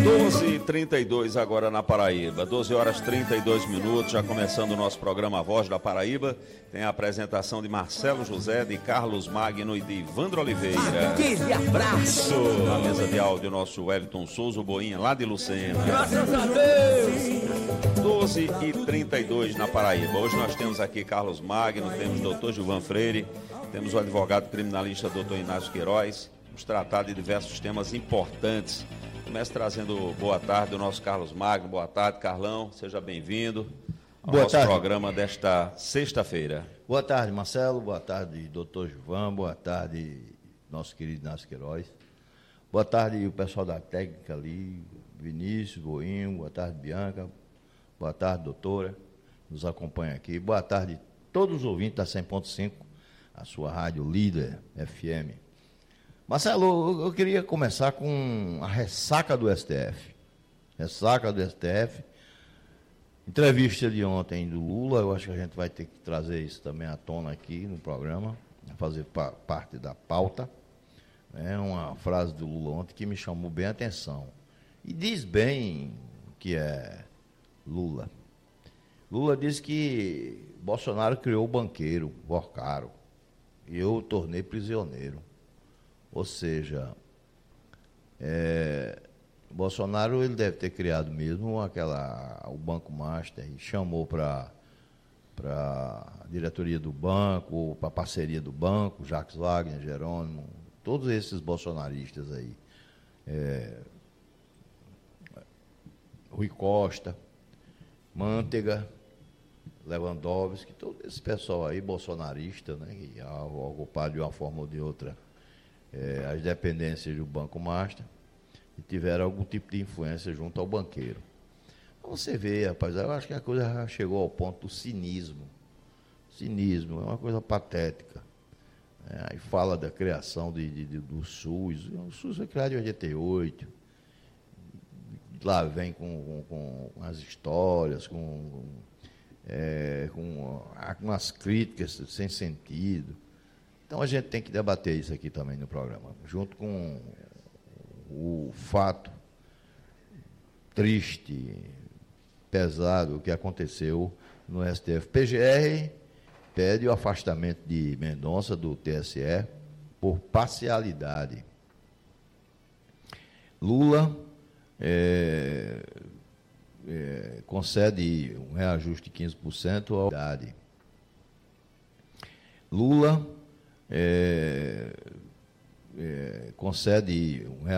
12h32 agora na Paraíba, 12 horas 32 minutos, já começando o nosso programa Voz da Paraíba. Tem a apresentação de Marcelo José, de Carlos Magno e de Ivandro Oliveira. Aquele abraço! Na mesa de áudio, nosso Wellington Souza, o Boinha, lá de Lucena. Graças a Deus! 12h32 na Paraíba. Hoje nós temos aqui Carlos Magno, temos o doutor Gilvan Freire, temos o advogado criminalista doutor Inácio Queiroz. Vamos tratar de diversos temas importantes. Começo trazendo boa tarde do nosso Carlos Magno. Boa tarde, Carlão. Seja bem-vindo ao nosso programa desta sexta-feira. Boa tarde, Marcelo. Boa tarde, doutor Gilvan. Boa tarde, nosso querido Inácio Queiroz. Boa tarde, o pessoal da técnica ali, Vinícius, Boinho. Boa tarde, Bianca. Boa tarde, doutora. Nos acompanha aqui. Boa tarde, todos os ouvintes da 100.5, a sua rádio líder FM. Marcelo, eu queria começar com a ressaca do STF. Ressaca do STF. Entrevista de ontem do Lula, eu acho que a gente vai ter que trazer isso também à tona aqui no programa, fazer parte da pauta. É uma frase do Lula ontem que me chamou bem a atenção. E diz bem que é Lula. Lula disse que Bolsonaro criou o banqueiro, Borcaro, e eu o tornei prisioneiro. Ou seja, Bolsonaro ele deve ter criado mesmo o Banco Master e chamou para a diretoria do banco, para a parceria do banco, Jacques Wagner, Jerônimo, todos esses bolsonaristas aí, Rui Costa, Manteiga, Lewandowski, todo esse pessoal aí bolsonarista, né, que ocupado de uma forma ou de outra as dependências do Banco Master e tiveram algum tipo de influência junto ao banqueiro. Você vê, rapaz, eu acho que a coisa já chegou ao ponto do cinismo. Cinismo é uma coisa patética. Aí fala da criação do SUS. O SUS foi criado em 88. Lá vem com as histórias, com as críticas sem sentido. Então a gente tem que debater isso aqui também no programa, junto com o fato triste, pesado que aconteceu no STF. PGR pede o afastamento de Mendonça do TSE por parcialidade. Lula concede um reajuste de 15% à idade. Lula concede um